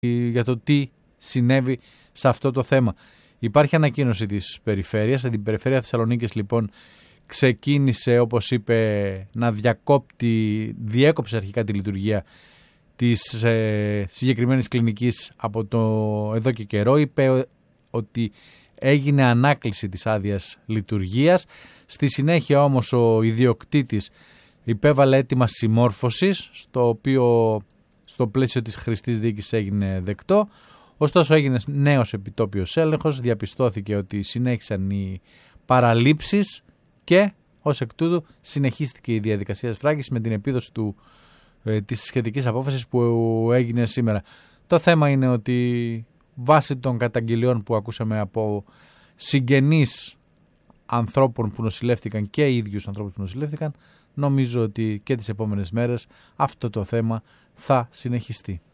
για το τι συνέβη σε αυτό το θέμα. Υπάρχει ανακοίνωση της περιφέρειας. Στην περιφέρεια Θεσσαλονίκης λοιπόν ξεκίνησε, όπως είπε, να διέκοψε αρχικά τη λειτουργία της συγκεκριμένης κλινικής από εδώ και καιρό. Είπε ότι έγινε ανάκληση της άδειας λειτουργίας. Στη συνέχεια όμως ο ιδιοκτήτης υπέβαλε αίτημα συμμόρφωσης, στο οποίο στο πλαίσιο της χρηστής διοίκησης έγινε δεκτό. Ωστόσο έγινε νέος επιτόπιος έλεγχος, διαπιστώθηκε ότι συνέχισαν οι παραλήψεις και ως εκ τούτου συνεχίστηκε η διαδικασία σφράγγισης με την επίδοση της σχετικής απόφασης που έγινε σήμερα. Το θέμα είναι ότι βάσει των καταγγελιών που ακούσαμε από συγγενείς ανθρώπων που νοσηλεύτηκαν και οι ίδιους ανθρώπους που νοσηλεύτηκαν, νομίζω ότι και τις επόμενες μέρες αυτό το θέμα θα συνεχιστεί.